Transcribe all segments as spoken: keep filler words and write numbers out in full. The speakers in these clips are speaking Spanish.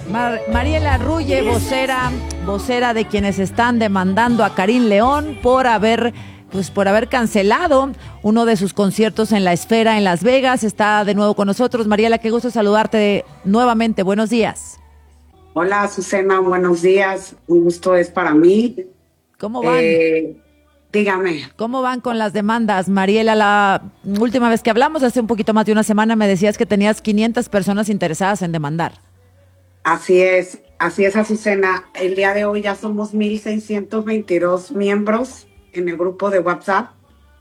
Mar Mariela Arruye, vocera, vocera de quienes están demandando a Karim León por haber, pues por haber cancelado uno de sus conciertos en la Esfera en Las Vegas, está de nuevo con nosotros. Mariela, qué gusto saludarte nuevamente. Buenos días. Hola, Azucena, buenos días. Un gusto es para mí. ¿Cómo van? Eh, dígame. ¿Cómo van con las demandas, Mariela? La última vez que hablamos, hace un poquito más de una semana, me decías que tenías quinientas personas interesadas en demandar. Así es, así es, Azucena. El día de hoy ya somos mil seiscientos veintidós miembros en el grupo de WhatsApp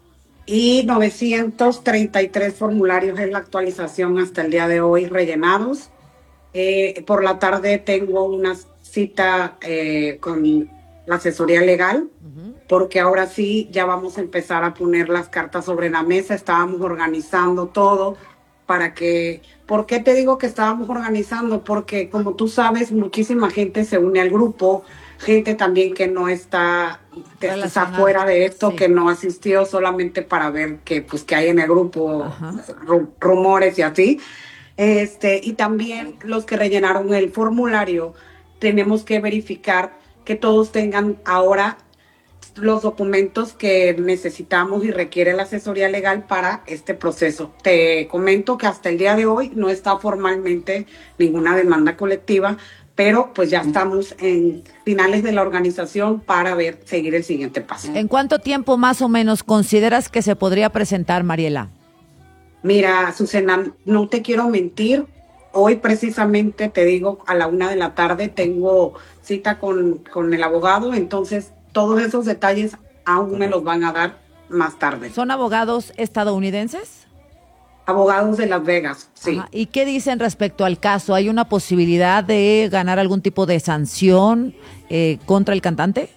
y novecientos treinta y tres formularios en la actualización hasta el día de hoy rellenados. Eh, por la tarde tengo una cita eh, con la asesoría legal, uh-huh. porque ahora sí ya vamos a empezar a poner las cartas sobre la mesa. Estábamos organizando todo para que... ¿Por qué te digo que estábamos organizando? Porque como tú sabes, muchísima gente se une al grupo, gente también que no está, está fuera de esto, sí. que no asistió solamente para ver qué pues, que hay en el grupo, uh-huh. rumores y así. Este, y también los que rellenaron el formulario, tenemos que verificar que todos tengan ahora los documentos que necesitamos y requiere la asesoría legal para este proceso. Te comento que hasta el día de hoy no está formalmente ninguna demanda colectiva, pero pues ya estamos en finales de la organización para ver, seguir el siguiente paso. ¿En cuánto tiempo más o menos consideras que se podría presentar, Mariela? Mira, Azucena, no te quiero mentir. Hoy precisamente, te digo, a la una de la tarde tengo cita con, con el abogado, entonces todos esos detalles aún me los van a dar más tarde. ¿Son abogados estadounidenses? Abogados de Las Vegas, sí. Ajá. ¿Y qué dicen respecto al caso? ¿Hay una posibilidad de ganar algún tipo de sanción eh, contra el cantante?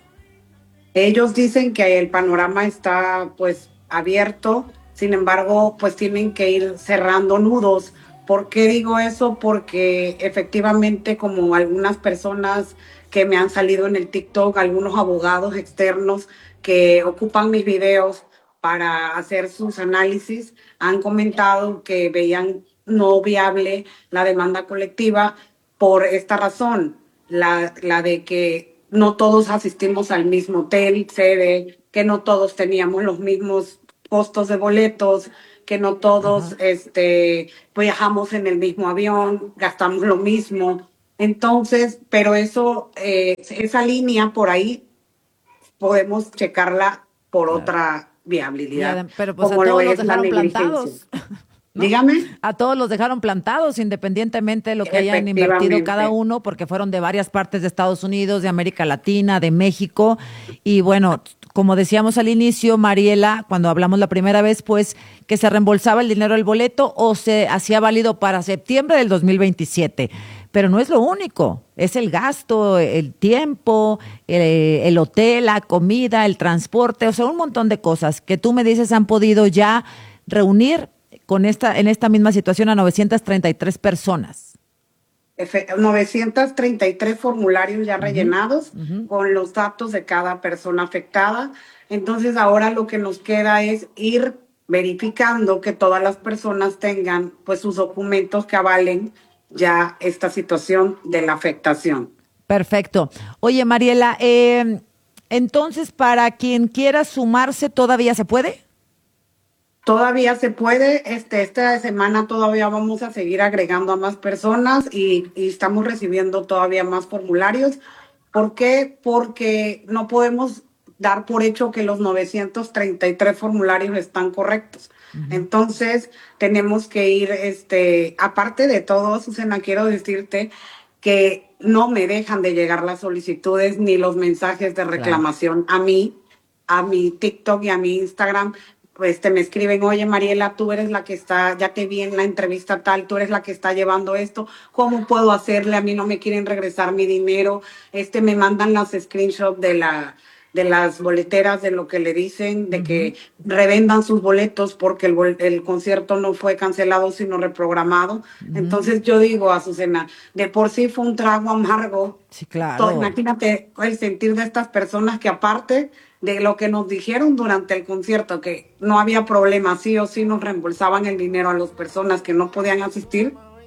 Ellos dicen que el panorama está pues abierto, sin embargo pues tienen que ir cerrando nudos. ¿Por qué digo eso? Porque efectivamente como algunas personas que me han salido en el TikTok, algunos abogados externos que ocupan mis videos para hacer sus análisis, han comentado que veían no viable la demanda colectiva por esta razón, la, la de que no todos asistimos al mismo hotel, sede, que no todos teníamos los mismos costos de boletos, que no todos este, viajamos en el mismo avión, gastamos lo mismo. Entonces, pero eso, eh, esa línea por ahí podemos checarla por claro. otra viabilidad. Ya, pero pues como a todos los dejaron plantados. ¿No? Dígame. A todos los dejaron plantados, independientemente de lo que hayan invertido cada uno, porque fueron de varias partes de Estados Unidos, de América Latina, de México. Y bueno, como decíamos al inicio, Mariela, cuando hablamos la primera vez, pues que se reembolsaba el dinero del boleto o se hacía válido para septiembre del dos mil veintisiete. Pero no es lo único, es el gasto, el tiempo, el, el hotel, la comida, el transporte, o sea, un montón de cosas que tú me dices han podido ya reunir con esta, en esta misma situación a novecientas treinta y tres personas. novecientos treinta y tres formularios ya uh-huh, rellenados uh-huh. con los datos de cada persona afectada. Entonces ahora lo que nos queda es ir verificando que todas las personas tengan pues sus documentos que avalen ya esta situación de la afectación. Perfecto. Oye, Mariela, eh, entonces para quien quiera sumarse, ¿todavía se puede? Todavía se puede, este, esta semana todavía vamos a seguir agregando a más personas y, y estamos recibiendo todavía más formularios. ¿Por qué? Porque no podemos dar por hecho que los novecientos treinta y tres formularios están correctos. Uh-huh. Entonces, tenemos que ir, este, aparte de todo, Susana, quiero decirte que no me dejan de llegar las solicitudes ni los mensajes de reclamación claro. a mí, a mi TikTok y a mi Instagram. Pues te me escriben, oye Mariela, tú eres la que está, ya te vi en la entrevista tal, tú eres la que está llevando esto, ¿cómo puedo hacerle? A mí no me quieren regresar mi dinero, este me mandan los screenshots de la de las boleteras, de lo que le dicen, de uh-huh. que revendan sus boletos porque el, el concierto no fue cancelado, sino reprogramado. Uh-huh. Entonces yo digo, Azucena, de por sí fue un trago amargo. Sí, claro. Todo, imagínate el sentir de estas personas que aparte de lo que nos dijeron durante el concierto, que no había problema, sí o sí nos reembolsaban el dinero a las personas que no podían asistir,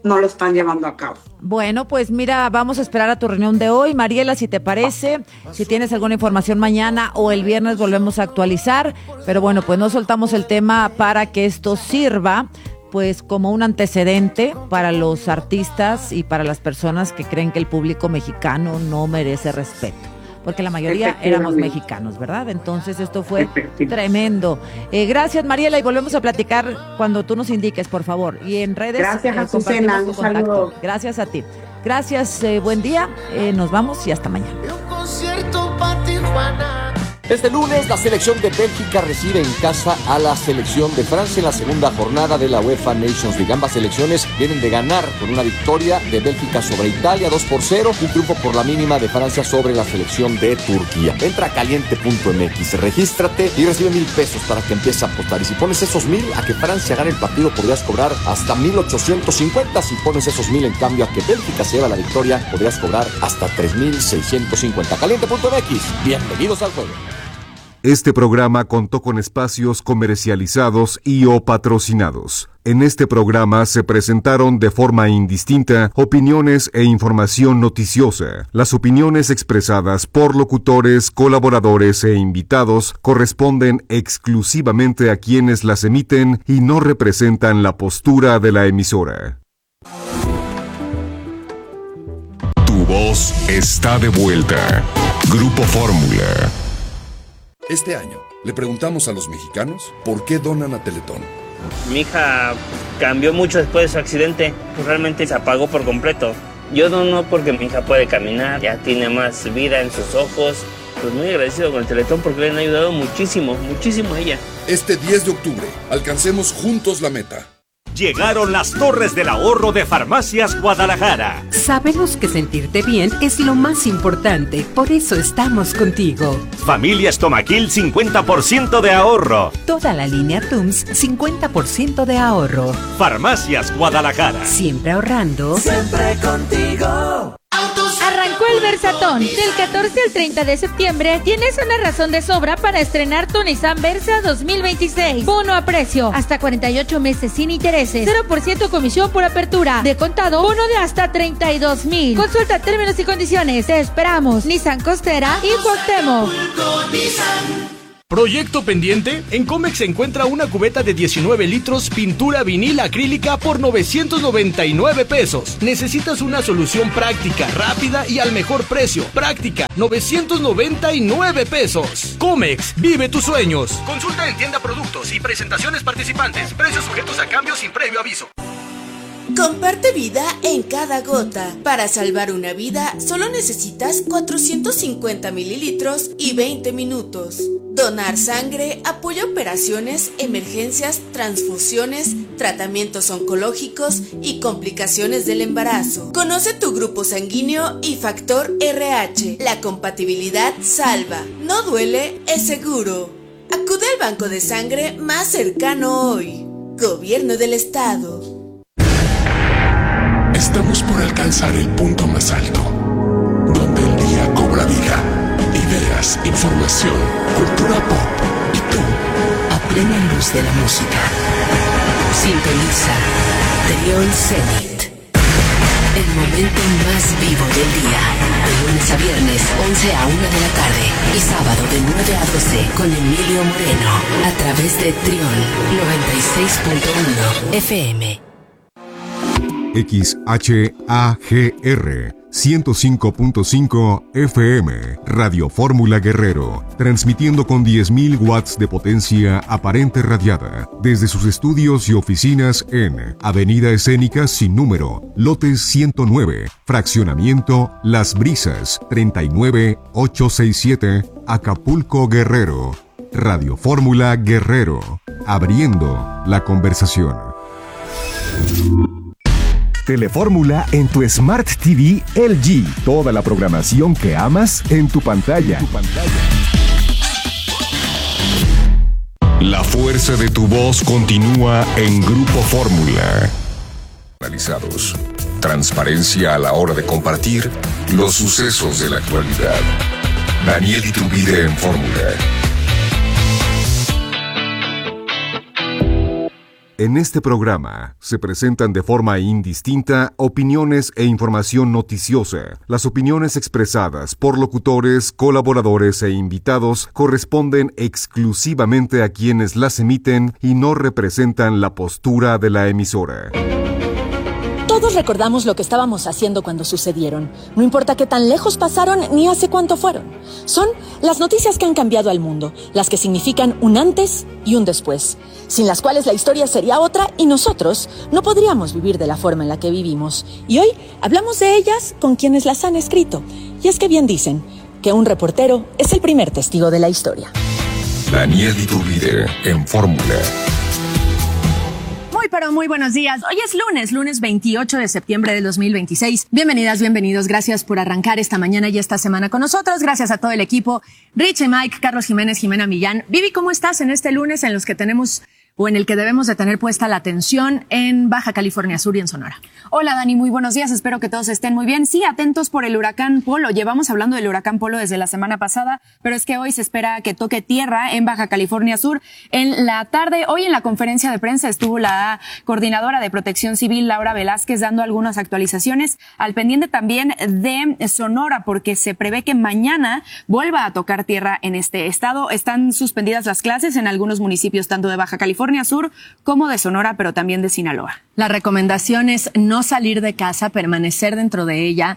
no lo están llevando a cabo. Bueno, pues mira, vamos a esperar a tu reunión de hoy. Mariela, si te parece, si tienes alguna información mañana o el viernes volvemos a actualizar. Pero bueno, pues no soltamos el tema para que esto sirva pues como un antecedente para los artistas y para las personas que creen que el público mexicano no merece respeto. Porque la mayoría éramos mexicanos, ¿verdad? Entonces esto fue tremendo. Eh, gracias, Mariela, y volvemos a platicar cuando tú nos indiques, por favor. Y en redes. Gracias, eh, Azucena, un saludo. Gracias a ti. Gracias, eh, buen día. Eh, nos vamos y hasta mañana. Un concierto para Tijuana. Este lunes, la selección de Bélgica recibe en casa a la selección de Francia en la segunda jornada de la UEFA Nations League. Ambas selecciones vienen de ganar con una victoria de Bélgica sobre Italia dos por cero, un triunfo por la mínima de Francia sobre la selección de Turquía. Entra a caliente punto m x, regístrate y recibe mil pesos para que empieces a apostar. Y si pones esos mil a que Francia gane el partido, podrías cobrar hasta mil ochocientos cincuenta. Si pones esos mil en cambio a que Bélgica se lleva la victoria, podrías cobrar hasta tres mil seiscientos cincuenta. caliente punto m x, bienvenidos al juego. Este programa contó con espacios comercializados y o patrocinados. En este programa se presentaron de forma indistinta opiniones e información noticiosa. Las opiniones expresadas por locutores, colaboradores e invitados corresponden exclusivamente a quienes las emiten y no representan la postura de la emisora. Tu voz está de vuelta. Grupo Fórmula. Este año, le preguntamos a los mexicanos por qué donan a Teletón. Mi hija cambió mucho después de su accidente, pues realmente se apagó por completo. Yo dono porque mi hija puede caminar, ya tiene más vida en sus ojos. Pues muy agradecido con el Teletón porque le han ayudado muchísimo, muchísimo a ella. Este diez de octubre, alcancemos juntos la meta. Llegaron las Torres del Ahorro de Farmacias Guadalajara. Sabemos que sentirte bien es lo más importante, por eso estamos contigo. Familia Estomaquil, cincuenta por ciento de ahorro. Toda la línea Tums, cincuenta por ciento de ahorro. Farmacias Guadalajara. Siempre ahorrando. Siempre contigo. Arrancó el Versatón. Del catorce al treinta de septiembre tienes una razón de sobra para estrenar tu Nissan Versa dos mil veintiséis. Bono a precio, hasta cuarenta y ocho meses sin intereses, cero por ciento comisión por apertura. De contado, bono de hasta treinta y dos mil. Consulta términos y condiciones. Te esperamos. Nissan Costera y Cuauhtémoc. ¿Proyecto pendiente? En Comex se encuentra una cubeta de diecinueve litros pintura vinil acrílica por novecientos noventa y nueve pesos. Necesitas una solución práctica, rápida y al mejor precio. Práctica, novecientos noventa y nueve pesos. Comex, vive tus sueños. Consulta en tienda productos y presentaciones participantes. Precios sujetos a cambio sin previo aviso. Comparte vida en cada gota. Para salvar una vida, solo necesitas cuatrocientos cincuenta mililitros y veinte minutos. Donar sangre apoya operaciones, emergencias, transfusiones, tratamientos oncológicos y complicaciones del embarazo. Conoce tu grupo sanguíneo y factor R H. La compatibilidad salva. No duele, es seguro. Acude al banco de sangre más cercano hoy. Gobierno del Estado. Estamos por alcanzar el punto más alto, donde el día cobra vida, ideas, información, cultura pop y tú, a plena luz de la música. Sintoniza Trión Zenit, el momento más vivo del día, de lunes a viernes, once a una de la tarde, y sábado de nueve a doce, con Emilio Moreno, a través de Trión noventa y seis punto uno F M. X H A G R ciento cinco punto cinco F M, Radio Fórmula Guerrero, transmitiendo con diez mil watts de potencia aparente radiada, desde sus estudios y oficinas en Avenida Escénica sin número, lote ciento nueve, fraccionamiento Las Brisas, treinta y nueve ochocientos sesenta y siete, Acapulco, Guerrero. Radio Fórmula Guerrero, abriendo la conversación. Telefórmula en tu Smart T V L G. Toda la programación que amas en tu pantalla. Tu pantalla. La fuerza de tu voz continúa en Grupo Fórmula. Analizados. Transparencia a la hora de compartir los sucesos de la actualidad. Daniel Iturbide en Fórmula. En este programa se presentan de forma indistinta opiniones e información noticiosa. Las opiniones expresadas por locutores, colaboradores e invitados corresponden exclusivamente a quienes las emiten y no representan la postura de la emisora. Todos recordamos lo que estábamos haciendo cuando sucedieron. No importa qué tan lejos pasaron ni hace cuánto fueron. Son las noticias que han cambiado al mundo, las que significan un antes y un después, sin las cuales la historia sería otra y nosotros no podríamos vivir de la forma en la que vivimos. Y hoy hablamos de ellas con quienes las han escrito. Y es que bien dicen que un reportero es el primer testigo de la historia. Daniel Iturbide en Fórmula. Muy pero muy buenos días. Hoy es lunes, lunes veintiocho de septiembre del dos mil veintiséis. Bienvenidas, bienvenidos. Gracias por arrancar esta mañana y esta semana con nosotros. Gracias a todo el equipo. Richie, Mike, Carlos Jiménez, Jimena Millán. Vivi, ¿cómo estás en este lunes en los que tenemos o en el que debemos de tener puesta la atención en Baja California Sur y en Sonora? Hola Dani, muy buenos días, espero que todos estén muy bien. Sí, atentos por el huracán Polo. Llevamos hablando del huracán Polo desde la semana pasada, pero es que hoy se espera que toque tierra en Baja California Sur en la tarde. Hoy en la conferencia de prensa estuvo la coordinadora de Protección Civil, Laura Velázquez, dando algunas actualizaciones al pendiente también de Sonora, porque se prevé que mañana vuelva a tocar tierra en este estado. Están suspendidas las clases en algunos municipios tanto de Baja California Sur como de Sonora, pero también de Sinaloa. La recomendación es no salir de casa, permanecer dentro de ella,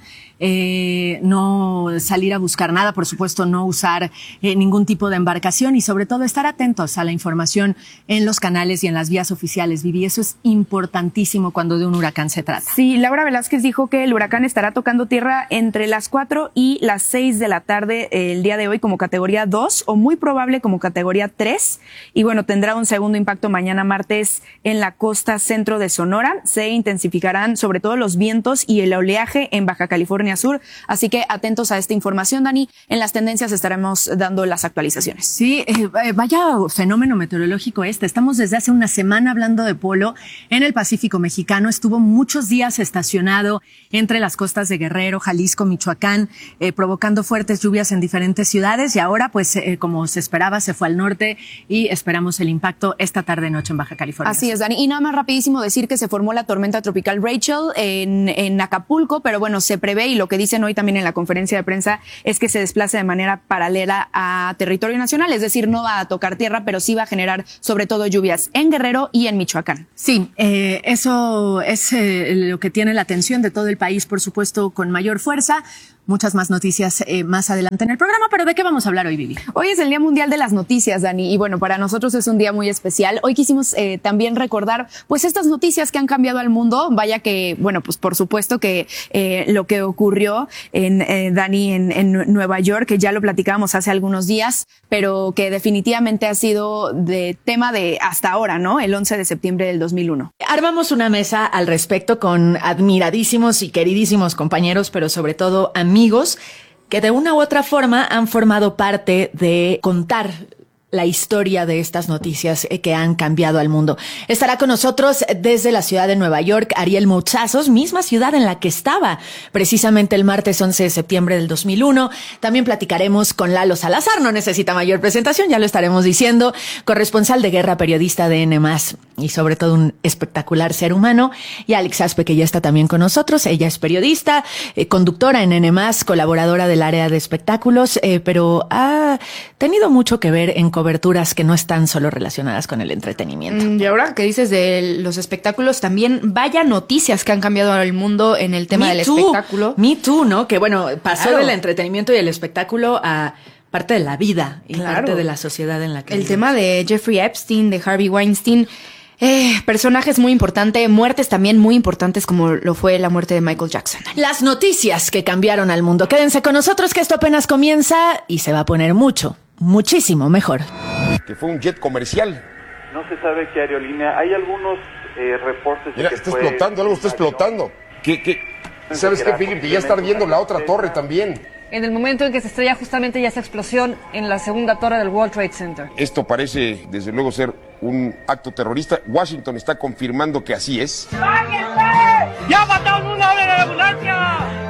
eh, no salir a buscar nada, por supuesto no usar eh, ningún tipo de embarcación y sobre todo estar atentos a la información en los canales y en las vías oficiales, Vivi. Eso es importantísimo cuando de un huracán se trata. Sí, Laura Velázquez dijo que el huracán estará tocando tierra entre las cuatro y las seis de la tarde eh, el día de hoy como categoría dos o muy probable como categoría tres y bueno, tendrá un segundo impacto mañana martes en la costa centro de Sonora. Se intensificarán sobre todo los vientos y el oleaje en Baja California Sur, así que atentos a esta información, Dani. En las tendencias estaremos dando las actualizaciones. Sí, eh, vaya fenómeno meteorológico este. Estamos desde hace una semana hablando de Polo en el Pacífico mexicano. Estuvo muchos días estacionado entre las costas de Guerrero, Jalisco, Michoacán, eh, provocando fuertes lluvias en diferentes ciudades y ahora, pues, eh, como se esperaba, se fue al norte y esperamos el impacto esta tarde-noche en Baja California. Así es, Dani. Y nada más rapidísimo decir que se formó la tormenta tropical Rachel en, en Acapulco, pero bueno, se prevé y lo que dicen hoy también en la conferencia de prensa es que se desplace de manera paralela a territorio nacional, es decir, no va a tocar tierra, pero sí va a generar sobre todo lluvias en Guerrero y en Michoacán. Sí, eh, eso es eh, lo que tiene la atención de todo el país, por supuesto, con mayor fuerza. Muchas más noticias eh, más adelante en el programa, pero ¿de qué vamos a hablar hoy, Vivi? Hoy es el Día Mundial de las Noticias, Dani, y bueno, para nosotros es un día muy especial. Hoy quisimos eh, también recordar, pues, estas noticias que han cambiado al mundo. Vaya que, bueno, pues, por supuesto que eh, lo que ocurrió en, eh, Dani, en, en Nueva York, que ya lo platicábamos hace algunos días, pero que definitivamente ha sido de tema de hasta ahora, ¿no? El once de septiembre del dos mil uno. Armamos una mesa al respecto con admiradísimos y queridísimos compañeros, pero sobre todo amigos. amigos que de una u otra forma han formado parte de contar la historia de estas noticias que han cambiado al mundo. Estará con nosotros desde la ciudad de Nueva York Ariel Moutsazos, misma ciudad en la que estaba precisamente el martes once de septiembre del dos mil uno. También platicaremos con Lalo Salazar, no necesita mayor presentación, ya lo estaremos diciendo, corresponsal de guerra, periodista de N más y sobre todo un espectacular ser humano. Y Alex Aspe, que ya está también con nosotros, ella es periodista, eh, conductora en N más, colaboradora del área de espectáculos, eh, pero ha tenido mucho que ver en coberturas que no están solo relacionadas con el entretenimiento. Y ahora que dices de los espectáculos, también vaya noticias que han cambiado al mundo en el tema Me del too, espectáculo. Me too, ¿no? Que bueno, pasó Claro. del entretenimiento y el espectáculo a parte de la vida y Claro. parte de la sociedad en la que El vivimos. tema de Jeffrey Epstein, de Harvey Weinstein, eh, personajes muy importantes, muertes también muy importantes como lo fue la muerte de Michael Jackson. Las noticias que cambiaron al mundo. Quédense con nosotros que esto apenas comienza y se va a poner mucho, muchísimo mejor. Que fue un jet comercial. No se sabe qué aerolínea. Hay algunos eh, reportes de Mira, que está fue explotando, algo está explotando. ¿Qué, qué? ¿Sabes qué, Philip? Que ya está ardiendo la otra torre también. En el momento en que se estrella justamente ya esa explosión en la segunda torre del World Trade Center. Esto parece, desde luego, ser un acto terrorista. Washington está confirmando que así es. ¡Ya mataron una de la ambulancia!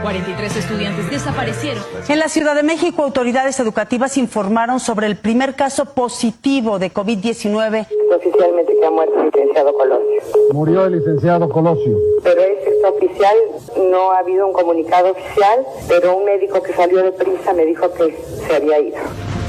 cuarenta y tres estudiantes desaparecieron. En la Ciudad de México, autoridades educativas informaron sobre el primer caso positivo de COVID diecinueve. Oficialmente que ha muerto el licenciado Colosio. Murió el licenciado Colosio. Pero es extraoficial, no ha habido un comunicado oficial, pero un médico que salió de prisa me dijo que se había ido.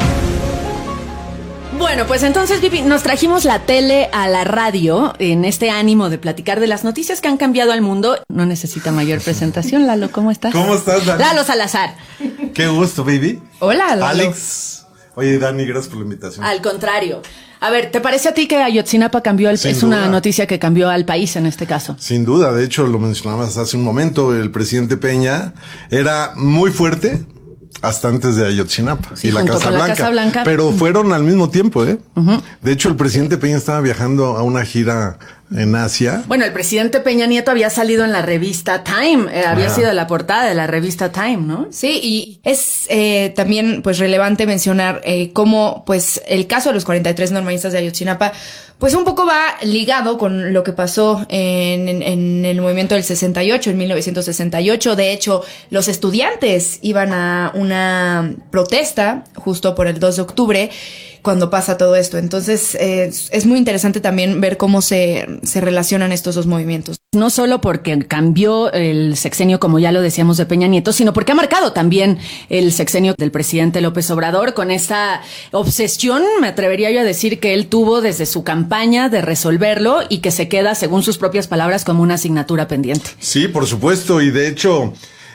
Bueno, pues entonces, Vivi, nos trajimos la tele a la radio en este ánimo de platicar de las noticias que han cambiado al mundo. No necesita mayor presentación. Lalo, ¿cómo estás? ¿Cómo estás, Dani? Lalo Salazar. Qué gusto, baby. Hola, Lalo. Alex. Oye, Dani, gracias por la invitación. Al contrario. A ver, ¿te parece a ti que Ayotzinapa cambió el, es una noticia que cambió al país en este caso? Sin duda, de hecho lo mencionabas hace un momento, el presidente Peña era muy fuerte hasta antes de Ayotzinapa sí, y la Casa, la Casa Blanca, pero fueron al mismo tiempo, ¿eh? Uh-huh. De hecho, el presidente Peña estaba viajando a una gira en Asia. Bueno, el presidente Peña Nieto había salido en la revista Time, eh, había Ajá. sido la portada de la revista Time, ¿no? Sí, y es eh, también pues relevante mencionar eh, cómo pues el caso de los cuarenta y tres normalistas de Ayotzinapa pues un poco va ligado con lo que pasó en, en, en el movimiento del sesenta y ocho, en mil novecientos sesenta y ocho. De hecho, los estudiantes iban a una protesta justo por el dos de octubre cuando pasa todo esto. Entonces, eh, es muy interesante también ver cómo se, se relacionan estos dos movimientos. No solo porque cambió el sexenio, como ya lo decíamos, de Peña Nieto, sino porque ha marcado también el sexenio del presidente López Obrador con esta obsesión, me atrevería yo a decir, que él tuvo desde su campaña de resolverlo y que se queda, según sus propias palabras, como una asignatura pendiente. Sí, por supuesto, y de hecho,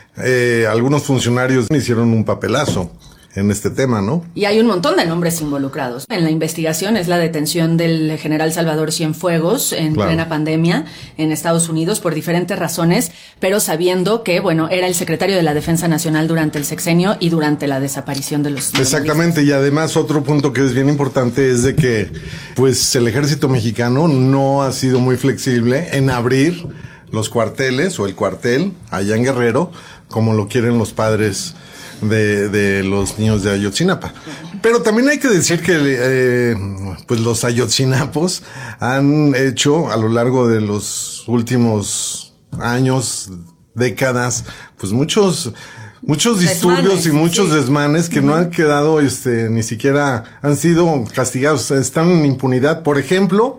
eh, algunos funcionarios hicieron un papelazo en este tema, ¿no? Y hay un montón de nombres involucrados. En la investigación es la detención del general Salvador Cienfuegos en claro. plena pandemia en Estados Unidos por diferentes razones, pero sabiendo que, bueno, era el secretario de la Defensa Nacional durante el sexenio y durante la desaparición de los... Exactamente, y además otro punto que es bien importante es de que, pues, el ejército mexicano no ha sido muy flexible en abrir los cuarteles o el cuartel allá en Guerrero, como lo quieren los padres De, de los niños de Ayotzinapa. Pero también hay que decir que eh, pues los ayotzinapos han hecho a lo largo de los últimos años, décadas, pues muchos muchos disturbios desmanes, y muchos sí. desmanes que uh-huh. no han quedado este ni siquiera han sido castigados, están en impunidad. Por ejemplo,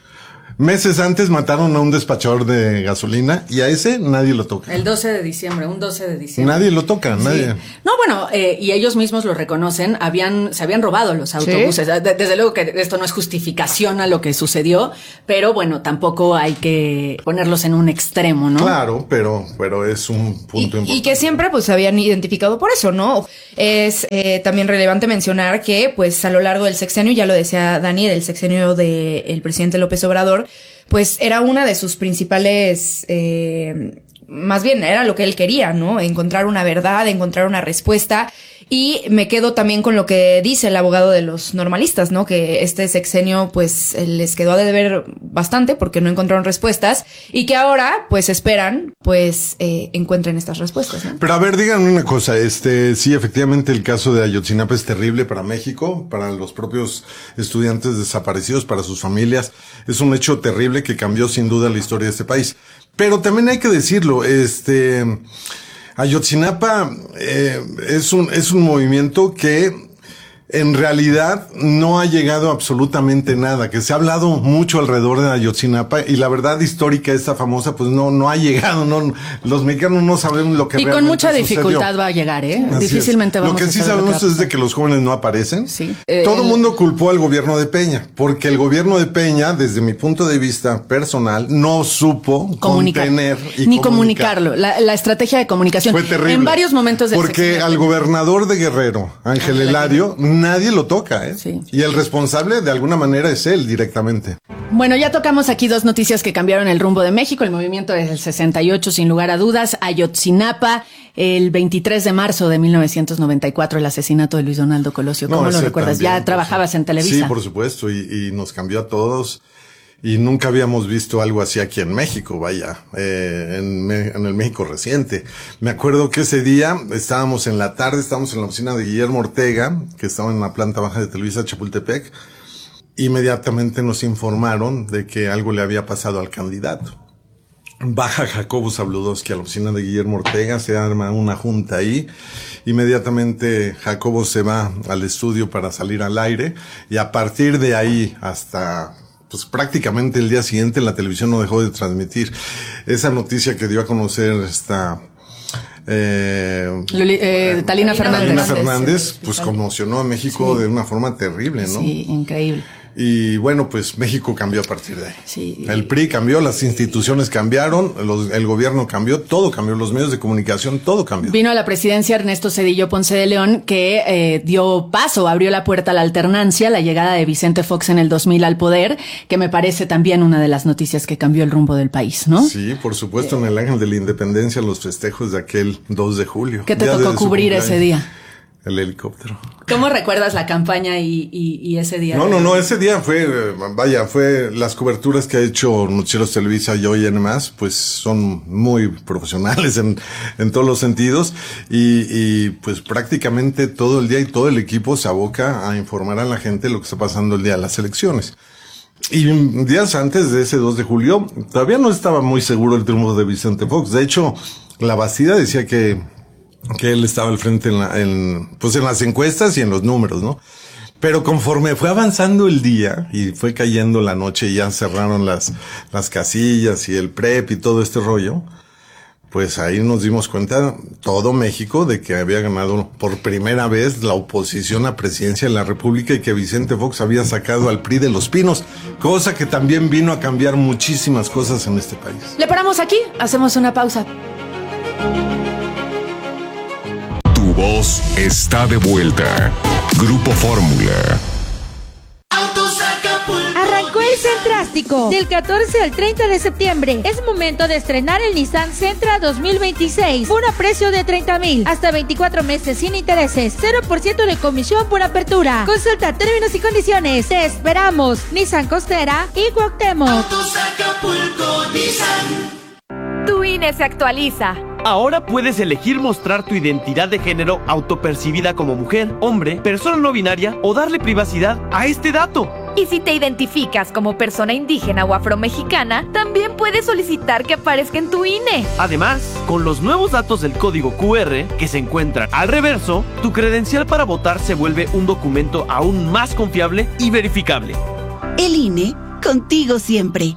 meses antes mataron a un despachador de gasolina y a ese nadie lo toca. El doce de diciembre, un doce de diciembre. Nadie lo toca, sí. nadie. No, bueno, eh, y ellos mismos lo reconocen, habían, se habían robado los autobuses. ¿Sí? Desde luego que esto no es justificación a lo que sucedió, pero bueno, tampoco hay que ponerlos en un extremo, ¿no? Claro, pero, pero es un punto y, importante. Y que siempre pues se habían identificado por eso, ¿no? Es eh, también relevante mencionar que pues a lo largo del sexenio, ya lo decía Dani, del sexenio del presidente López Obrador, pues era una de sus principales, eh, más bien era lo que él quería, ¿no? Encontrar una verdad, encontrar una respuesta. Y me quedo también con lo que dice el abogado de los normalistas, ¿no? Que este sexenio, pues, les quedó a deber bastante porque no encontraron respuestas y que ahora, pues, esperan, pues, eh, encuentren estas respuestas, ¿no? Pero a ver, díganme una cosa, este, sí, efectivamente el caso de Ayotzinapa es terrible para México, para los propios estudiantes desaparecidos, para sus familias. Es un hecho terrible que cambió sin duda la historia de este país. Pero también hay que decirlo, este... Ayotzinapa eh, es un es un movimiento que en realidad no ha llegado absolutamente nada, que se ha hablado mucho alrededor de Ayotzinapa y la verdad histórica esta famosa pues no no ha llegado, no los mexicanos no sabemos lo que y realmente con mucha sucedió. Dificultad va a llegar, ¿eh? Así Difícilmente es. vamos a Lo que sí saber sabemos lo que es de que los jóvenes no aparecen. Sí. Todo el Eh, mundo culpó al gobierno de Peña, porque el gobierno de Peña, desde mi punto de vista personal, no supo comunicar. contener y ni comunicar. comunicarlo. La, la estrategia de comunicación Fue terrible. en varios momentos del Porque sexenio. al gobernador de Guerrero, Ángel Eladio, nadie lo toca, ¿eh? Sí. Y el responsable de alguna manera es él directamente. Bueno, ya tocamos aquí dos noticias que cambiaron el rumbo de México, el movimiento del sesenta y ocho, sin lugar a dudas, Ayotzinapa, el veintitrés de marzo de mil novecientos noventa y cuatro, el asesinato de Luis Donaldo Colosio. ¿Cómo No, lo ese recuerdas? también, Ya trabajabas en Televisa. Sí, por supuesto, y, y nos cambió a todos. Y nunca habíamos visto algo así aquí en México, vaya, eh, en, Me- en el México reciente. Me acuerdo que ese día estábamos en la tarde, estábamos en la oficina de Guillermo Ortega, que estaba en la planta baja de Televisa Chapultepec. Inmediatamente nos informaron de que algo le había pasado al candidato. Baja Jacobo Zabludowski a la oficina de Guillermo Ortega, se arma una junta ahí. Inmediatamente Jacobo se va al estudio para salir al aire y a partir de ahí hasta pues prácticamente el día siguiente la televisión no dejó de transmitir esa noticia que dio a conocer esta eh, Luli, eh, Talina Fernández. Talina Fernández, pues conmocionó a México sí. de una forma terrible, ¿no? Sí, increíble. Y bueno, pues México cambió a partir de ahí. Sí. El P R I cambió, las instituciones cambiaron, los, el gobierno cambió, todo cambió, los medios de comunicación, todo cambió. Vino a la presidencia Ernesto Zedillo Ponce de León, que eh, dio paso, abrió la puerta a la alternancia, la llegada de Vicente Fox en el dos mil al poder, que me parece también una de las noticias que cambió el rumbo del país, ¿no? Sí, por supuesto, eh. en el Ángel de la Independencia, los festejos de aquel dos de julio. ¿Qué te tocó cubrir ese día? El helicóptero. ¿Cómo recuerdas la campaña y, y, y ese día? No, no, no, ese día fue, vaya, fue las coberturas que ha hecho Noticieros Televisa y hoy en más, pues son muy profesionales en, en todos los sentidos y, y pues prácticamente todo el día y todo el equipo se aboca a informar a la gente lo que está pasando el día de las elecciones. Y días antes de ese dos de julio, todavía no estaba muy seguro el triunfo de Vicente Fox. De hecho, la Bastida decía que que él estaba al frente en, la, en, pues en las encuestas y en los números, ¿no? Pero conforme fue avanzando el día y fue cayendo la noche y ya cerraron las, las casillas y el prep y todo este rollo, pues ahí nos dimos cuenta, todo México, de que había ganado por primera vez la oposición a presidencia de la República y que Vicente Fox había sacado al P R I de Los Pinos, cosa que también vino a cambiar muchísimas cosas en este país. Le paramos aquí, hacemos una pausa. Tu voz está de vuelta. Grupo Fórmula. Arrancó el Centrástico del catorce al treinta de septiembre. Es momento de estrenar el Nissan Sentra dos mil veintiséis. Por a precio de treinta mil. Hasta veinticuatro meses sin intereses. cero por ciento de comisión por apertura. Consulta términos y condiciones. Te esperamos. Nissan Costera y Cuauhtémoc. Autos Acapulco, Nissan. Tu I N E se actualiza. Ahora puedes elegir mostrar tu identidad de género autopercibida como mujer, hombre, persona no binaria o darle privacidad a este dato. Y si te identificas como persona indígena o afromexicana, también puedes solicitar que aparezca en tu I N E. Además, con los nuevos datos del código Q R que se encuentran al reverso, tu credencial para votar se vuelve un documento aún más confiable y verificable. El I N E, contigo siempre.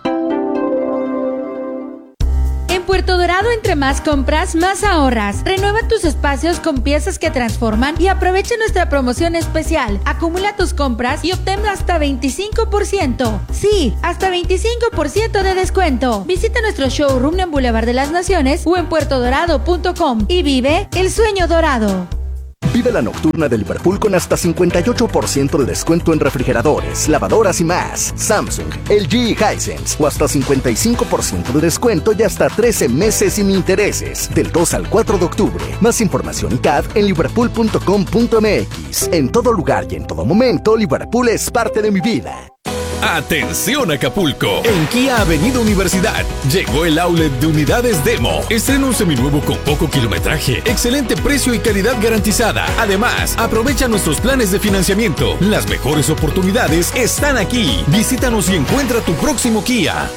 Puerto Dorado, entre más compras, más ahorras. Renueva tus espacios con piezas que transforman y aprovecha nuestra promoción especial. Acumula tus compras y obtén hasta veinticinco por ciento. Sí, hasta veinticinco por ciento de descuento. Visita nuestro showroom en Boulevard de las Naciones o en puerto dorado punto com y vive el sueño dorado. Vive la nocturna de Liverpool con hasta cincuenta y ocho por ciento de descuento en refrigeradores, lavadoras y más. Samsung, L G y Hisense. O hasta cincuenta y cinco por ciento de descuento y hasta trece meses sin intereses. Del dos al cuatro de octubre. Más información y C A D en liverpool punto com punto m x. En todo lugar y en todo momento, Liverpool es parte de mi vida. ¡Atención Acapulco! En Kia Avenida Universidad llegó el outlet de unidades Demo. Estrena un seminuevo con poco kilometraje, excelente precio y calidad garantizada. Además, aprovecha nuestros planes de financiamiento. Las mejores oportunidades están aquí. Visítanos y encuentra tu próximo Kia.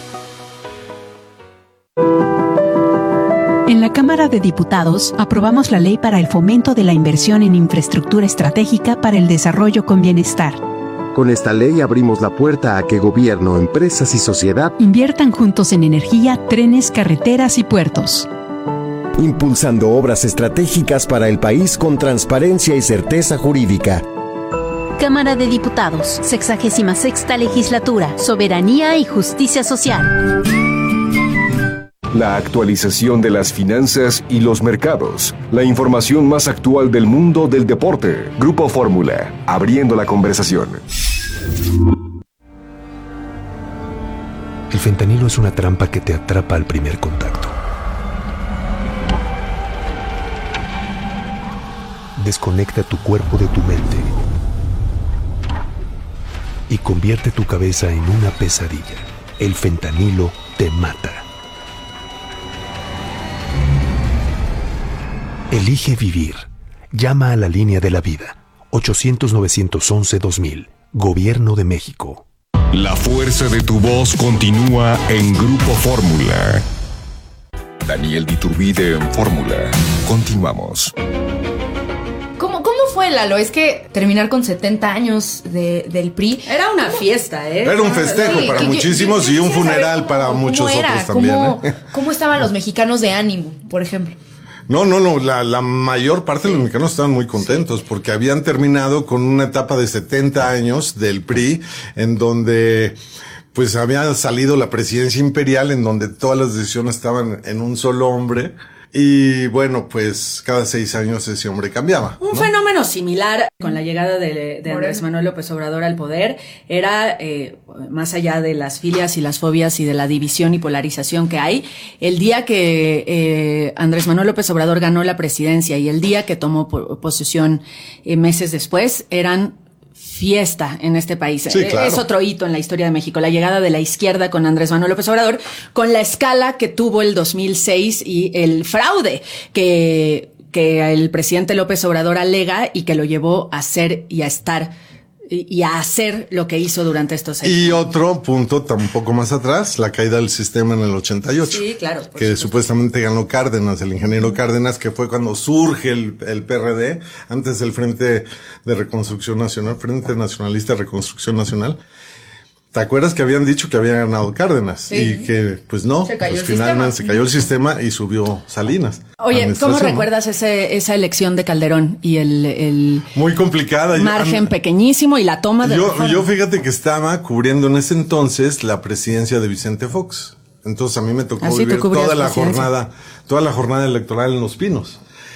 En la Cámara de Diputados aprobamos la ley para el fomento de la inversión en infraestructura estratégica para el desarrollo con bienestar. Con esta ley abrimos la puerta a que gobierno, empresas y sociedad inviertan juntos en energía, trenes, carreteras y puertos. Impulsando obras estratégicas para el país con transparencia y certeza jurídica. Cámara de Diputados, sexagésima sexta legislatura, soberanía y justicia social. La actualización de las finanzas y los mercados. La información más actual del mundo del deporte. Grupo Fórmula, abriendo la conversación. El fentanilo es una trampa que te atrapa al primer contacto. Desconecta tu cuerpo de tu mente y convierte tu cabeza en una pesadilla. El fentanilo te mata. Elige vivir. Llama a la línea de la vida. ochocientos, novecientos once, dos mil. Gobierno de México. La fuerza de tu voz continúa en Grupo Fórmula. Daniel Diturbide en Fórmula. Continuamos. ¿Cómo, ¿Cómo fue, Lalo? Es que terminar con setenta años de, del P R I... Era una fiesta, ¿eh? Era un festejo Sí, para que yo- muchísimos yo- yo y un quisiera saber funeral para cómo- muchos cómo era, otros también. ¿Cómo, ¿eh? ¿Cómo estaban los mexicanos de ánimo, por ejemplo? No, no, no, la, la mayor parte de los mexicanos estaban muy contentos porque habían terminado con una etapa de setenta años del P R I en donde pues había salido la presidencia imperial en donde todas las decisiones estaban en un solo hombre y bueno, pues cada seis años ese hombre cambiaba. Un ¿no? fenómeno similar con la llegada de, de Andrés Manuel López Obrador al poder era, eh, más allá de las filias y las fobias y de la división y polarización que hay, el día que eh, Andrés Manuel López Obrador ganó la presidencia y el día que tomó po- posesión eh, meses después, eran fiesta en este país. Sí, claro. Es otro hito en la historia de México, la llegada de la izquierda con Andrés Manuel López Obrador, con la escala que tuvo el dos mil seis y el fraude que, que el presidente López Obrador alega y que lo llevó a ser y a estar y, y a hacer lo que hizo durante estos seis Y años. otro punto un poco más atrás, la caída del sistema en el ochenta y ocho. Sí, claro. por Que supuesto. supuestamente ganó Cárdenas, el ingeniero Cárdenas, que fue cuando surge el, el P R D, antes el Frente de Reconstrucción Nacional, Frente Nacionalista de Reconstrucción Nacional. ¿Te acuerdas que habían dicho que había ganado Cárdenas? Sí. Y que, pues no, Se cayó pues el finalmente sistema. se cayó el sistema y subió Salinas. Oye, ¿cómo Administración, recuerdas ese, esa elección de Calderón y el, el ¿no? Muy complicada. margen pequeñísimo y la toma de Yo, Reforma? yo fíjate que estaba cubriendo en ese entonces la presidencia de Vicente Fox. Entonces a mí me tocó Ah, sí, tú vivir cubrías toda la presidencia. jornada, toda la jornada electoral en Los Pinos.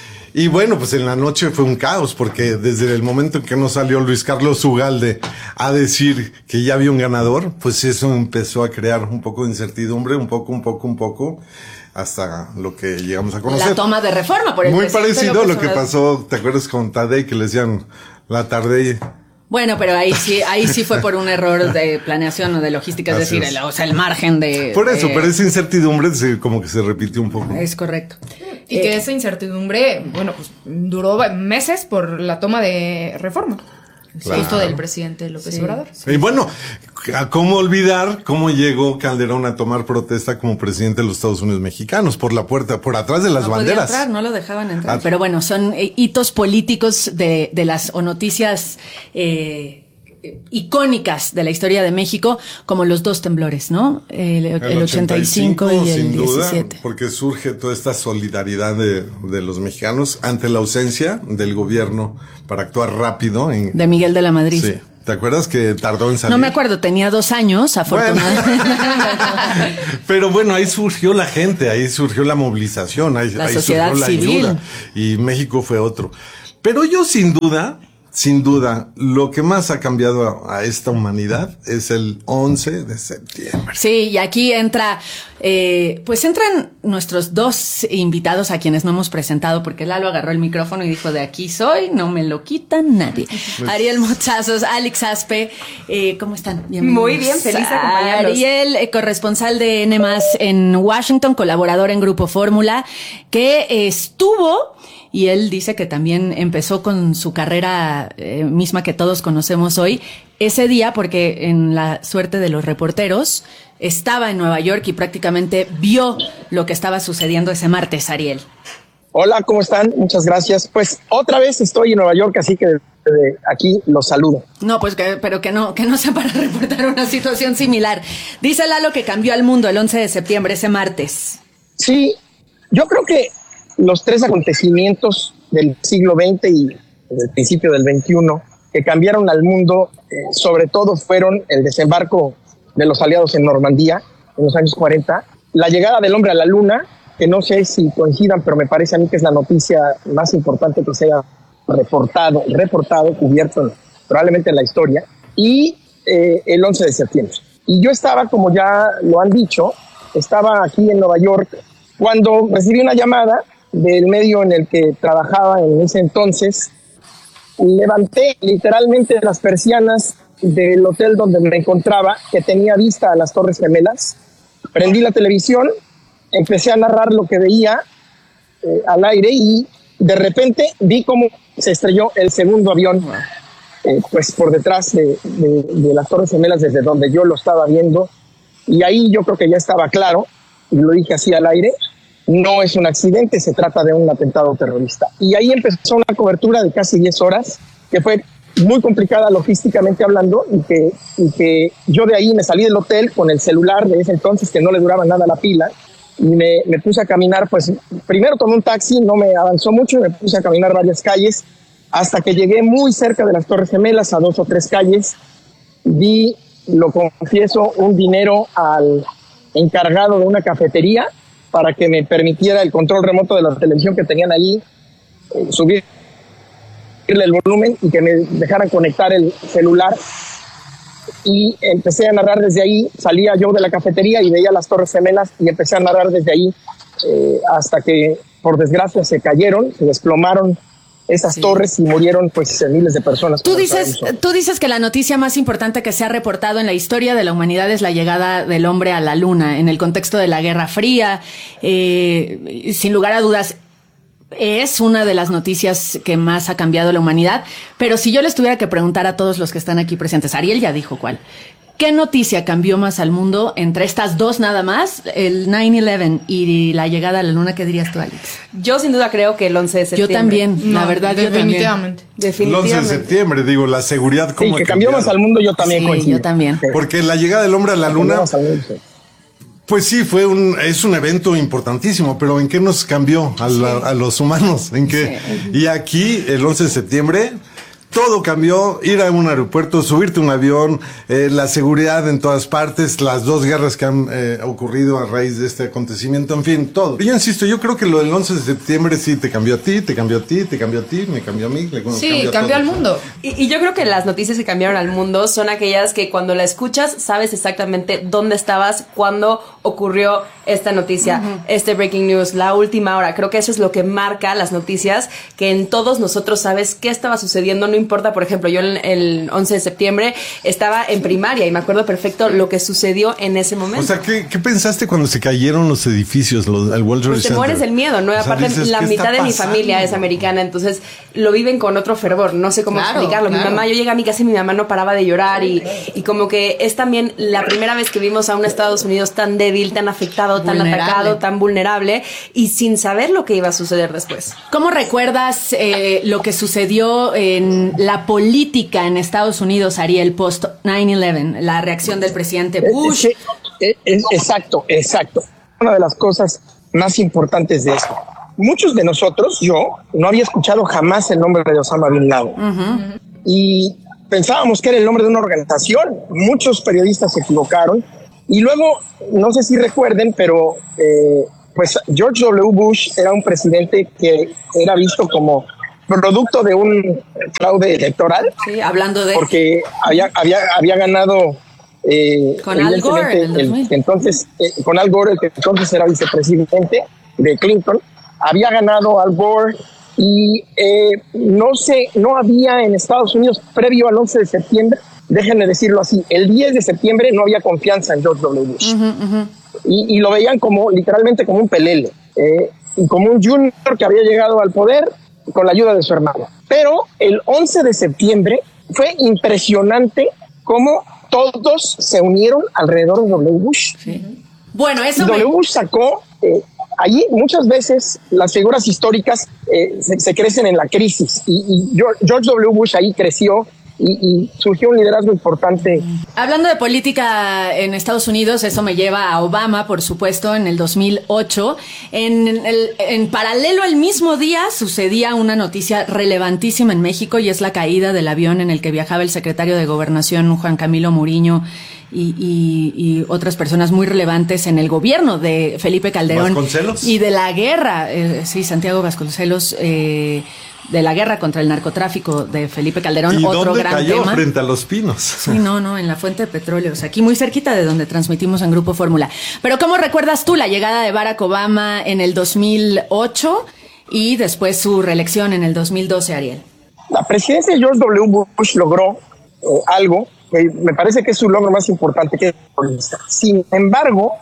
Y bueno, pues en la noche fue un caos, porque desde el momento en que nos salió Luis Carlos Ugalde a decir que ya había un ganador, pues eso empezó a crear un poco de incertidumbre, un poco, un poco, un poco, hasta lo que llegamos a conocer. La toma de Reforma por el Muy presidente parecido a López lo que Obrador. pasó, ¿te acuerdas con Tadei que le decían la Tardey? Bueno, pero ahí sí, ahí sí fue por un error de planeación o de logística, es Así decir, es. el, o sea, el margen de... Por eso, de- pero esa incertidumbre se, como que se repitió un poco. Es correcto. Y que esa incertidumbre, bueno, pues duró meses por la toma de Reforma. Claro. Justo del presidente López Sí. Obrador. Y bueno, ¿a ¿cómo olvidar cómo llegó Calderón a tomar protesta como presidente de los Estados Unidos mexicanos? Por la puerta, por atrás de las No podía banderas. entrar, no lo dejaban entrar. Ah. Pero bueno, son eh, hitos políticos de, de las o noticias eh, icónicas de la historia de México, como los dos temblores, ¿no? El, el ochenta y cinco y el sin duda, diecisiete. porque surge toda esta solidaridad de, de los mexicanos ante la ausencia del gobierno para actuar rápido. En, De Miguel de la Madrid. Sí. ¿Te acuerdas que tardó en salir? No me acuerdo, tenía dos años, afortunadamente. Pero bueno, ahí surgió la gente, ahí surgió la movilización, ahí, La ahí sociedad surgió la civil. ayuda. Y México fue otro. Pero yo sin duda, sin duda, lo que más ha cambiado a, a esta humanidad es el once de septiembre. Sí, y aquí entra, eh, pues entran nuestros dos invitados a quienes no hemos presentado, porque Lalo agarró el micrófono y dijo, de aquí soy, no me lo quita nadie. Pues- Ariel Mochazos, Alex Aspe, eh, ¿cómo están? Bienvenidos. Muy bien, feliz de acompañarlos. Ariel, eh, corresponsal de N más en Washington, colaborador en Grupo Fórmula, que eh, estuvo... Y él dice que también empezó con su carrera eh, misma que todos conocemos hoy, ese día, porque en la suerte de los reporteros estaba en Nueva York y prácticamente vio lo que estaba sucediendo ese martes, Ariel. Hola, ¿cómo están? Muchas gracias. Pues otra vez estoy en Nueva York, así que desde aquí los saludo. No, pues que, pero que no, que no sea para reportar una situación similar. Dice Lalo que cambió al mundo el once de septiembre, ese martes. Sí, yo creo que los tres acontecimientos del siglo veinte y del principio del veintiuno que cambiaron al mundo, eh, sobre todo fueron el desembarco de los aliados en Normandía en los años cuarenta, la llegada del hombre a la luna, que no sé si coincidan, pero me parece a mí que es la noticia más importante que se haya reportado, reportado, cubierto probablemente en la historia, y eh, el once de septiembre. Y yo estaba, como ya lo han dicho, estaba aquí en Nueva York cuando recibí una llamada del medio en el que trabajaba en ese entonces. Levanté literalmente las persianas del hotel donde me encontraba, que tenía vista a las Torres Gemelas. Prendí la televisión, empecé a narrar lo que veía eh, al aire y de repente vi cómo se estrelló el segundo avión eh, pues por detrás de, de, de las Torres Gemelas, desde donde yo lo estaba viendo, y ahí yo creo que ya estaba claro, y lo dije así al aire, no es un accidente, se trata de un atentado terrorista. Y ahí empezó una cobertura de casi diez horas, que fue muy complicada logísticamente hablando, y que, y que yo de ahí me salí del hotel con el celular de ese entonces, que no le duraba nada la pila, y me, me puse a caminar, pues primero tomé un taxi, no me avanzó mucho, me puse a caminar varias calles, hasta que llegué muy cerca de las Torres Gemelas, a dos o tres calles, di, lo confieso, un dinero al encargado de una cafetería para que me permitiera el control remoto de la televisión que tenían ahí, eh, subirle el volumen y que me dejaran conectar el celular. Y empecé a narrar desde ahí, salía yo de la cafetería y veía las Torres Gemelas y empecé a narrar desde ahí eh, hasta que, por desgracia, se cayeron, se desplomaron esas sí. torres y murieron pues miles de personas. Tú dices, tú dices que la noticia más importante que se ha reportado en la historia de la humanidad es la llegada del hombre a la luna, en el contexto de la Guerra Fría. Eh, sin lugar a dudas, es una de las noticias que más ha cambiado la humanidad. Pero si yo les tuviera que preguntar a todos los que están aquí presentes, Ariel ya dijo cuál. ¿Qué noticia cambió más al mundo entre estas dos nada más, el nueve once y la llegada a la luna? ¿Qué dirías tú, Alex? Yo sin duda creo que el once de septiembre. Yo también, no, la verdad, definitivamente. yo también. El once de septiembre, digo, la seguridad como sí, que cambió más al mundo, yo también sí, coincido. yo también. Porque la llegada del hombre a la luna, pues sí, fue un, es un evento importantísimo, pero ¿en qué nos cambió a, la, a los humanos? ¿En qué? Sí. Y aquí, el once de septiembre... todo cambió, ir a un aeropuerto, subirte a un avión, eh, la seguridad en todas partes, las dos guerras que han eh, ocurrido a raíz de este acontecimiento, en fin, todo. Yo insisto, yo creo que lo del once de septiembre sí te cambió a ti, te cambió a ti, te cambió a ti, me cambió a mí. Le, sí, cambió, cambió al mundo. Y, y yo creo que las noticias que cambiaron al mundo son aquellas que cuando la escuchas sabes exactamente dónde estabas, cuando ocurrió esta noticia, uh-huh. este breaking news, la última hora. Creo que eso es lo que marca las noticias, que en todos nosotros sabes qué estaba sucediendo, no importa, por ejemplo, yo el, el once de septiembre estaba en primaria y me acuerdo perfecto lo que sucedió en ese momento. O sea, ¿qué, qué pensaste cuando se cayeron los edificios, los, el World Trade pues te Center? mueres del miedo, ¿no? O sea, aparte, dices, la mitad de mi familia es americana, entonces lo viven con otro fervor, no sé cómo claro, explicarlo. Claro. Mi mamá, yo llegué a mi casa y mi mamá no paraba de llorar y, y como que es también la primera vez que vimos a un Estados Unidos tan débil, tan afectado, tan vulnerable. atacado, tan vulnerable y sin saber lo que iba a suceder después. ¿Cómo recuerdas eh, lo que sucedió en la política en Estados Unidos, Ariel, post nueve once, la reacción del presidente Bush? Es, es, es, exacto, exacto. Una de las cosas más importantes de esto. Muchos de nosotros, yo, no había escuchado jamás el nombre de Osama Bin Laden. Uh-huh. Y pensábamos que era el nombre de una organización. Muchos periodistas se equivocaron. Y luego, no sé si recuerden, pero eh, pues George W. Bush era un presidente que era visto como producto de un fraude electoral. Sí, hablando de... Porque había, había, había ganado... Eh, con Al Gore. El, el, entonces, eh, con Al Gore, el que entonces era vicepresidente de Clinton, había ganado Al Gore y eh, no sé, no había en Estados Unidos, previo al once de septiembre, déjenme decirlo así, el diez de septiembre no había confianza en George W. Bush. Uh-huh, uh-huh. Y, y lo veían como, literalmente como un pelele, eh, y como un junior que había llegado al poder con la ayuda de su hermano. Pero el once de septiembre fue impresionante cómo todos se unieron alrededor de W. Bush. Sí. Bueno, eso W. me... Bush sacó... Eh, allí muchas veces las figuras históricas eh, se, se crecen en la crisis y, y George W. Bush ahí creció y, y surgió un liderazgo importante. Hablando de política en Estados Unidos, eso me lleva a Obama, por supuesto, en el dos mil ocho. En, el, en paralelo al mismo día sucedía una noticia relevantísima en México y es la caída del avión en el que viajaba el secretario de Gobernación, Juan Camilo Muriño, Y, y, y otras personas muy relevantes en el gobierno de Felipe Calderón y de la guerra, eh, sí, Santiago Vasconcelos, eh, de la guerra contra el narcotráfico de Felipe Calderón, ¿Y otro dónde gran cayó? tema. Frente a Los Pinos. Sí, no, no, en la fuente de petróleos, aquí muy cerquita de donde transmitimos en Grupo Fórmula. Pero ¿cómo recuerdas tú la llegada de Barack Obama en el dos mil ocho y después su reelección en el dos mil doce, Ariel? La presidencia de George W. Bush logró eh, algo que me parece que es su logro más importante, que es política. Sin embargo,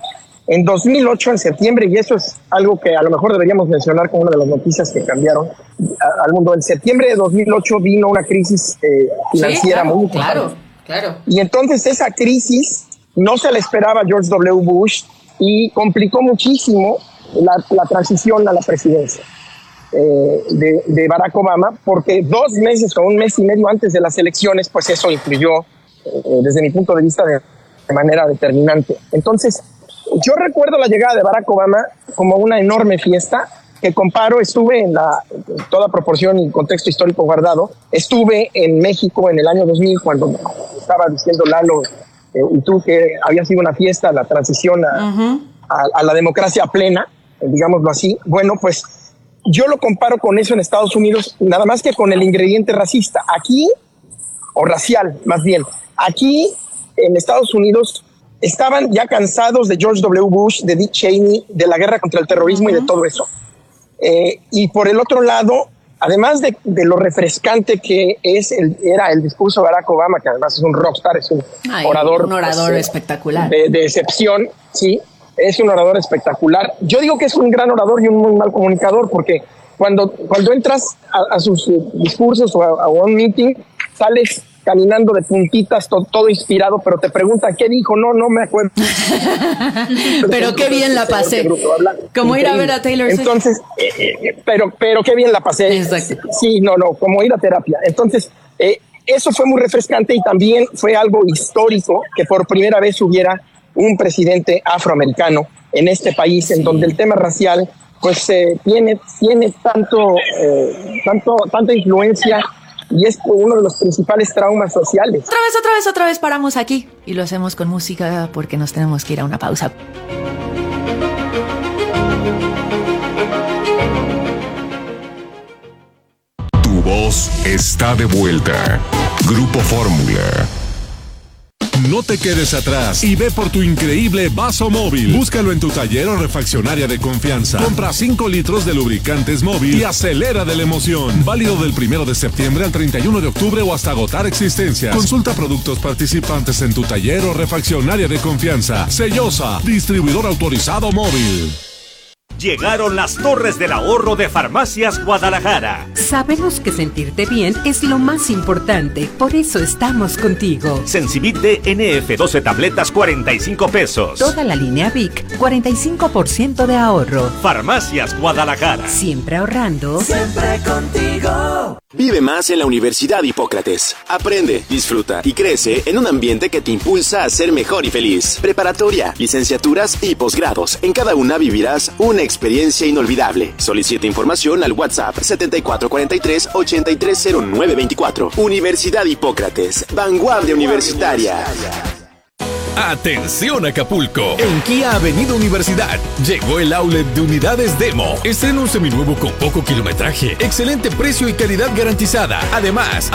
En dos mil ocho, en septiembre, y eso es algo que a lo mejor deberíamos mencionar como una de las noticias que cambiaron a, al mundo, en septiembre de dos mil ocho vino una crisis eh, financiera sí, claro, muy claro, importante. claro. Y entonces esa crisis no se la esperaba George W. Bush y complicó muchísimo la, la transición a la presidencia eh, de, de Barack Obama, porque dos meses o un mes y medio antes de las elecciones, pues eso influyó eh, desde mi punto de vista de, de manera determinante. Entonces, yo recuerdo la llegada de Barack Obama como una enorme fiesta que comparo, estuve en la en toda proporción y contexto histórico guardado, estuve en México en el año dos mil cuando estaba diciendo Lalo eh, y tú que había sido una fiesta la transición a, uh-huh. a, a la democracia plena, eh, digámoslo así. Bueno, pues yo lo comparo con eso en Estados Unidos, nada más que con el ingrediente racista. Aquí, o racial más bien, aquí en Estados Unidos estaban ya cansados de George W. Bush, de Dick Cheney, de la guerra contra el terrorismo uh-huh. y de todo eso. Eh, y por el otro lado, además de, de lo refrescante que es el, era el discurso de Barack Obama, que además es un rockstar, es un Ay, orador, un orador pues, espectacular. De, de excepción, sí, es un orador espectacular. Yo digo que es un gran orador y un muy mal comunicador, porque cuando, cuando entras a, a sus discursos o a, a un meeting, sales caminando de puntitas, todo, todo inspirado, pero te pregunta ¿qué dijo? No, no me acuerdo. Pero qué bien la pasé. Como ir a ver a Taylor Swift. Entonces, eh, eh, pero, pero qué bien la pasé. Exacto. Sí, no, no, como ir a terapia. Entonces, eh, eso fue muy refrescante y también fue algo histórico que por primera vez hubiera un presidente afroamericano en este país, en donde el tema racial, pues, eh, tiene, tiene tanto, eh, tanto, tanta influencia. Y es uno de los principales traumas sociales. Otra vez, otra vez, otra vez paramos aquí. Y lo hacemos con música porque nos tenemos que ir a una pausa. Tu voz está de vuelta. Grupo Fórmula. No te quedes atrás y ve por tu increíble vaso móvil. Búscalo en tu taller o refaccionaria de confianza. Compra cinco litros de lubricantes móvil y acelera de la emoción. Válido del primero de septiembre al treinta y uno de octubre o hasta agotar existencias. Consulta productos participantes en tu taller o refaccionaria de confianza. Sellosa, distribuidor autorizado móvil. Llegaron las Torres del Ahorro de Farmacias Guadalajara. Sabemos que sentirte bien es lo más importante, por eso estamos contigo. Sensibit D N F doce tabletas, cuarenta y cinco pesos. Toda la línea Vic, cuarenta y cinco por ciento de ahorro. Farmacias Guadalajara. Siempre ahorrando. Siempre contigo. Vive más en la Universidad Hipócrates. Aprende, disfruta y crece en un ambiente que te impulsa a ser mejor y feliz. Preparatoria, licenciaturas y posgrados. En cada una vivirás una experiencia inolvidable. Solicita información al WhatsApp setenta y cuatro cuarenta y tres ochenta y tres cero nueve veinticuatro. Universidad Hipócrates, vanguardia universitaria. Atención Acapulco, en Kia Avenida Universidad llegó el outlet de unidades Demo. Estrena un seminuevo con poco kilometraje, excelente precio y calidad garantizada. Además,